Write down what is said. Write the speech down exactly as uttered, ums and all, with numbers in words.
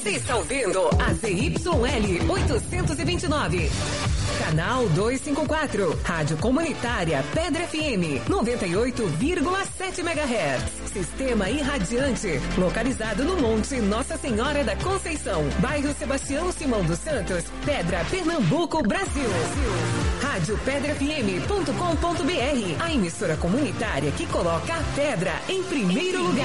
Você está ouvindo a Z Y L oitocentos e vinte e nove. Canal duzentos e cinquenta e quatro. Rádio Comunitária Pedra F M. noventa e oito vírgula sete megahertz. Sistema irradiante. Localizado no Monte Nossa Senhora da Conceição. Bairro Sebastião Simão dos Santos. Pedra, Pernambuco, Brasil. Rádio pedra f m ponto com ponto b r. A emissora comunitária que coloca a pedra em primeiro lugar.